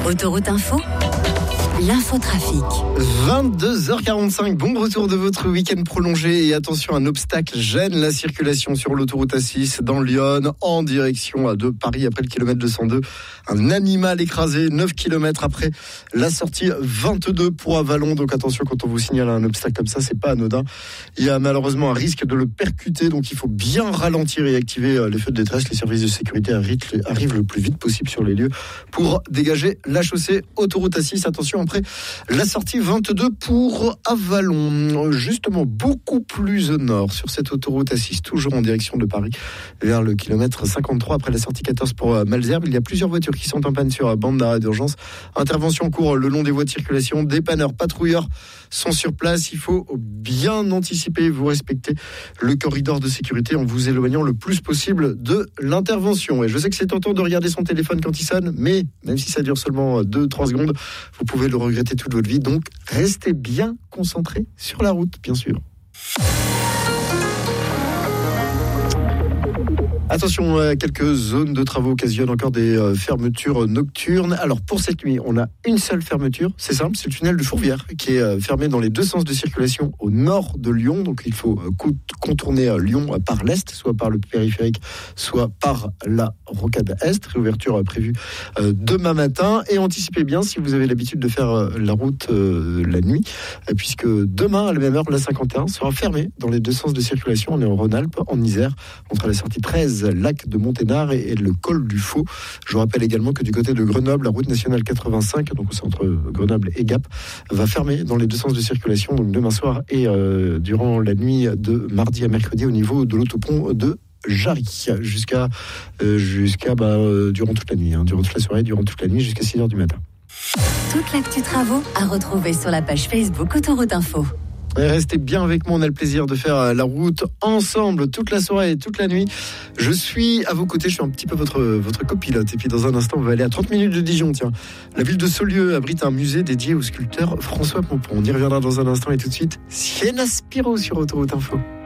Autoroute Info, l'infotrafic. 22h45, bon retour de votre week-end prolongé et attention, un obstacle gêne la circulation sur l'autoroute A6 dans Lyon en direction de Paris après le kilomètre 202. Un animal écrasé 9 km après la sortie 22 pour Avallon. Donc attention, quand on vous signale un obstacle comme ça, c'est pas anodin. Il y a malheureusement un risque de le percuter, donc il faut bien ralentir et activer les feux de détresse. Les services de sécurité arrivent le plus vite possible sur les lieux pour dégager la chaussée autoroute A6. Attention, après la sortie 22 pour Avallon, justement beaucoup plus au nord sur cette autoroute A6, toujours en direction de Paris, vers le kilomètre 53 après la sortie 14 pour Malesherbes. Il y a plusieurs voitures qui sont en panne sur bande d'arrêt d'urgence. Intervention en cours le long des voies de circulation. Dépanneurs, patrouilleurs sont sur place. Il faut bien anticiper, vous respecter le corridor de sécurité en vous éloignant le plus possible de l'intervention. Et je sais que c'est tentant de regarder son téléphone quand il sonne, mais même si ça dure seulement 2-3 secondes, vous pouvez le regretter toute votre vie. Donc, restez bien concentrés sur la route, bien sûr. Attention, quelques zones de travaux occasionnent encore des fermetures nocturnes. Alors pour cette nuit, on a une seule fermeture, c'est simple, c'est le tunnel de Fourvière qui est fermé dans les deux sens de circulation au nord de Lyon. Donc il faut contourner Lyon par l'est, soit par le périphérique, soit par la rocade est. Réouverture prévue demain matin. Et anticipez bien si vous avez l'habitude de faire la route la nuit, puisque demain à la même heure, la 51 sera fermée dans les deux sens de circulation. On est en Rhône-Alpes, en Isère, entre la sortie 13 lac de Monténard et le col du Faux. Je rappelle également que du côté de Grenoble, la route nationale 85, donc c'est entre Grenoble et Gap, va fermer dans les deux sens de circulation, donc demain soir et durant la nuit de mardi à mercredi au niveau de l'autopont de Jarry, jusqu'à durant toute la nuit, durant toute la soirée, durant toute la nuit, jusqu'à 6h du matin. Toute l'actu travaux à retrouver sur la page Facebook Autoroute Info. Restez bien avec moi, on a le plaisir de faire la route ensemble toute la soirée et toute la nuit. Je suis à vos côtés, je suis un petit peu votre copilote. Et puis dans un instant, on va aller à 30 minutes de Dijon. Tiens, la ville de Saulieu abrite un musée dédié au sculpteur François Pompon. On y reviendra dans un instant et tout de suite, Sienna Spiro sur Autoroute Info.